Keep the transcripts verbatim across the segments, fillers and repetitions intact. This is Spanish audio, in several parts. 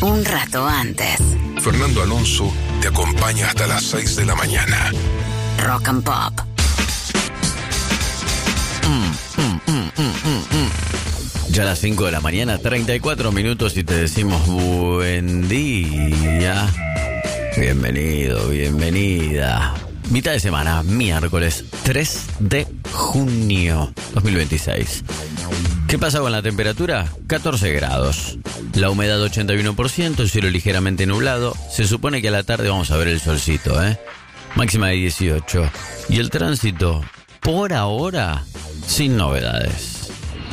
un rato antes. Fernando Alonso te acompaña hasta las seis de la mañana. Rock and Pop. Mm, mm, mm, mm, mm, mm. Ya a las cinco de la mañana, treinta y cuatro minutos, y te decimos buen día. Bienvenido, bienvenida. Mitad de semana, miércoles tres de junio dos mil veintiséis. ¿Qué pasa con la temperatura? catorce grados. La humedad ochenta y uno por ciento, el cielo ligeramente nublado. Se supone que a la tarde vamos a ver el solcito, ¿eh? Máxima de dieciocho. Y el tránsito, por ahora, sin novedades.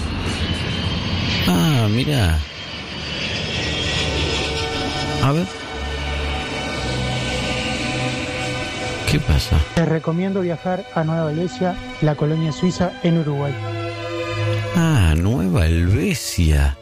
Ah, mira. A ver. ¿Qué pasa? Les recomiendo viajar a Nueva Helvecia, la colonia suiza en Uruguay. Ah, Nueva Helvecia.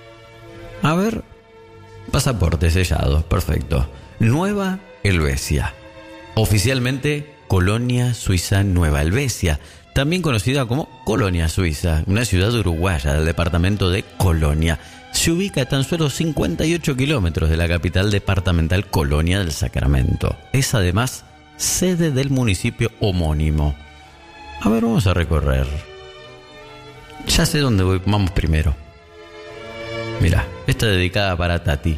A ver. Pasaporte sellado, perfecto. Nueva Helvecia. Oficialmente Colonia Suiza Nueva Helvecia, también conocida como Colonia Suiza, una ciudad uruguaya del departamento de Colonia. Se ubica a tan solo cincuenta y ocho kilómetros de la capital departamental Colonia del Sacramento. Es además sede del municipio homónimo. A ver, vamos a recorrer. Ya sé dónde voy, vamos primero. Mira, esta dedicada para Tati.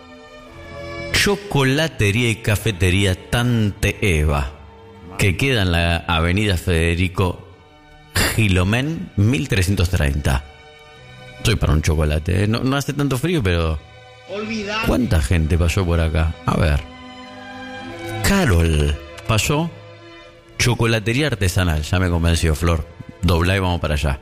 Chocolatería y cafetería Tante Eva, que queda en la avenida Federico Gilomén mil trescientos treinta. Soy para un chocolate, ¿eh? no, no hace tanto frío, pero... Olvidar. ¿Cuánta gente pasó por acá? A ver. Carol pasó. Chocolatería artesanal, ya me convenció, Flor. Dobla y vamos para allá.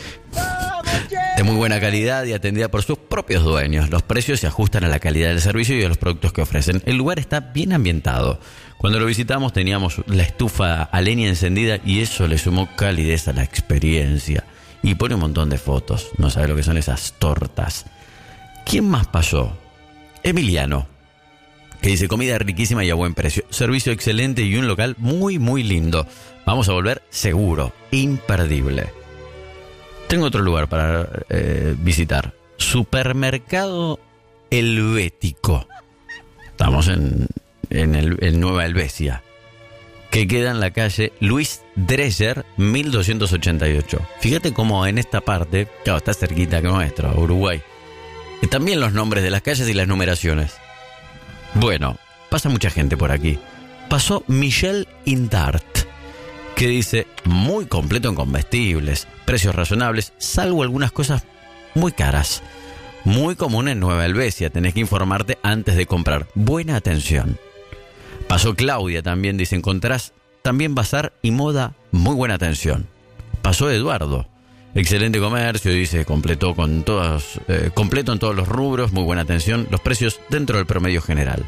De muy buena calidad y atendida por sus propios dueños. Los precios se ajustan a la calidad del servicio y a los productos que ofrecen. El lugar está bien ambientado. Cuando lo visitamos teníamos la estufa a leña encendida y eso le sumó calidez a la experiencia. Y pone un montón de fotos. No sabe lo que son esas tortas. ¿Quién más pasó? Emiliano, que dice comida riquísima y a buen precio. Servicio excelente y un local muy muy lindo. Vamos a volver seguro. Imperdible. Tengo otro lugar para eh, visitar. Supermercado Helvético. Estamos en, en, el, en Nueva Helvecia, que queda en la calle Luis Dreyer mil doscientos ochenta y ocho. Fíjate cómo en esta parte, claro, está cerquita que nuestro, Uruguay. Y también los nombres de las calles y las numeraciones. Bueno, pasa mucha gente por aquí. Pasó Michel Indart, que dice muy completo en comestibles, precios razonables, salvo algunas cosas muy caras. Muy común en Nueva Helvecia, tenés que informarte antes de comprar. Buena atención. Pasó Claudia también, dice, encontrás también bazar y moda, muy buena atención. Pasó Eduardo, excelente comercio, dice, completó con todas, eh, completo en todos los rubros, muy buena atención, los precios dentro del promedio general.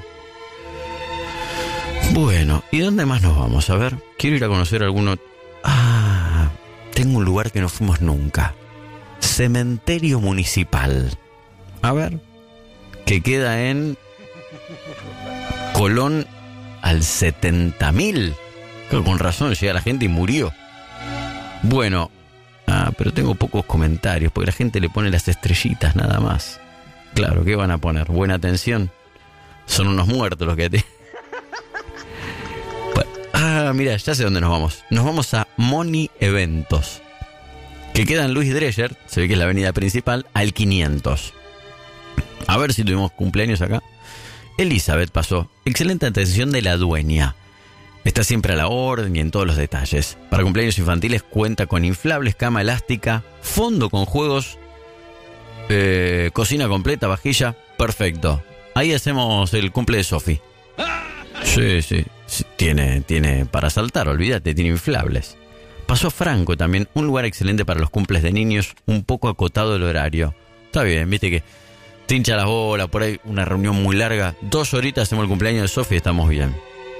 Bueno, ¿y dónde más nos vamos? A ver, quiero ir a conocer alguno. Ah, tengo un lugar que no fuimos nunca. Cementerio Municipal. A ver, que queda en Colón al setenta mil. Con razón llega la gente y murió. Bueno, ah, pero tengo pocos comentarios porque la gente le pone las estrellitas nada más. Claro, ¿qué van a poner? Buena atención. Son unos muertos los que te... Ah, mira, ya sé dónde nos vamos. Nos vamos a Moni Eventos, que queda en Luis Dreyer, se ve que es la avenida principal, al quinientos. A ver si tuvimos cumpleaños acá. Elizabeth pasó. Excelente atención de la dueña. Está siempre a la orden y en todos los detalles. Para cumpleaños infantiles cuenta con inflables, cama elástica, fondo con juegos, eh, cocina completa, vajilla. Perfecto. Ahí hacemos el cumple de Sofi. Sí, sí, sí. Tiene, tiene para saltar, olvídate, tiene inflables. Pasó Franco también, un lugar excelente para los cumples de niños, un poco acotado el horario. Está bien, viste que te hincha las bolas, por ahí una reunión muy larga. Dos horitas hacemos el cumpleaños de Sofi y estamos bien.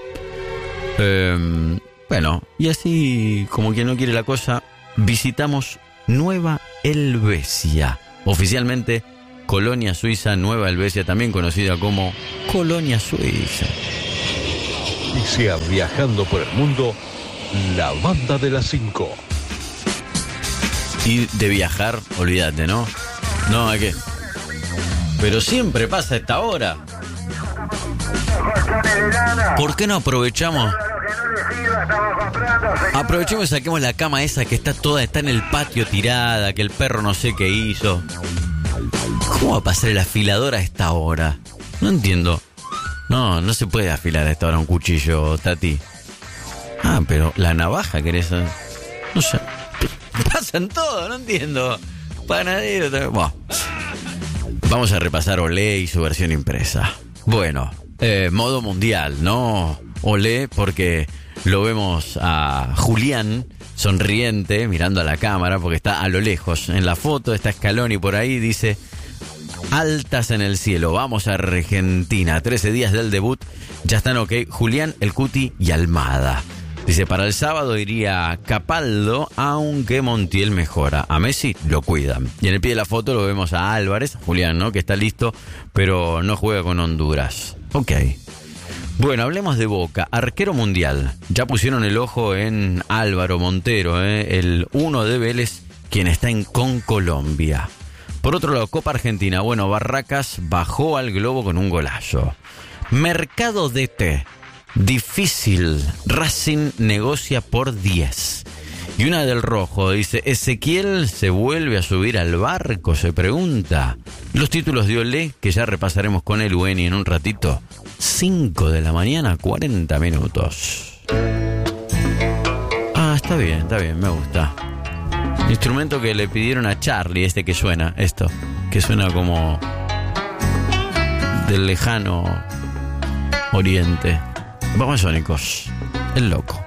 Eh, bueno, y así como quien no quiere la cosa, visitamos Nueva Helvecia. Oficialmente Colonia Suiza Nueva Helvecia, también conocida como Colonia Suiza. Y sea viajando por el mundo, la banda de las cinco. Y de viajar, olvídate, ¿no? No, hay que... Pero siempre pasa a esta hora. ¿Por qué no aprovechamos? Aprovechemos y saquemos la cama esa que está toda, está en el patio tirada, que el perro no sé qué hizo. ¿Cómo va a pasar el afilador a esta hora? No entiendo. No, no se puede afilar a esta hora un cuchillo, Tati. Ah, pero la navaja, ¿querés? No sé. Pasan todo, no entiendo. Panadero también. Bueno. Vamos a repasar Olé y su versión impresa. Bueno, eh, modo mundial, ¿no? Olé, porque lo vemos a Julián sonriente, mirando a la cámara, porque está a lo lejos. En la foto está Scaloni por ahí, dice: altas en el cielo, vamos a Argentina. trece días del debut, ya están ok Julián, El Cuti y Almada. Dice, para el sábado iría Capaldo, aunque Montiel mejora. A Messi lo cuidan. Y en el pie de la foto lo vemos a Álvarez, Julián, ¿no? Que está listo, pero no juega con Honduras. Ok. Bueno, hablemos de Boca. Arquero mundial. Ya pusieron el ojo en Álvaro Montero, ¿eh? El uno de Vélez, quien está en con Colombia. Por otro lado, Copa Argentina. Bueno, Barracas bajó al globo con un golazo. Mercado D T. Difícil. Racing negocia por diez. Y una del Rojo dice: Ezequiel se vuelve a subir al barco, se pregunta. Los títulos de Olé, que ya repasaremos con el Ueni en un ratito. cinco de la mañana, cuarenta minutos. Ah, está bien, está bien, me gusta. Instrumento que le pidieron a Charlie, este que suena, esto, que suena como del lejano oriente. Babasónicos, el loco.